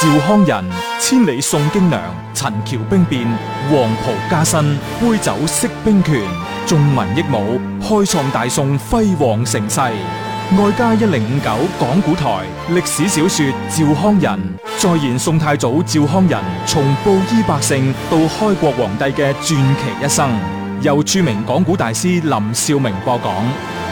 趙匡胤，千里送京娘，陳橋兵變，黃袍加身，杯酒釋兵權，眾民憶母，開創大宋輝煌盛世。外加1059講古台歷史小說趙匡胤，再現宋太祖趙匡胤從布衣百姓到開國皇帝嘅傳奇一生，由著名講古大師林兆明播講。